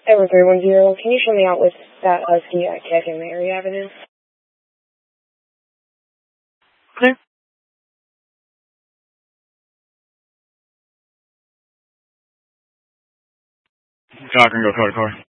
Edward 310, can you show me out with that Husky at Keck and Mary Avenue? Clear. Talk and go car to car.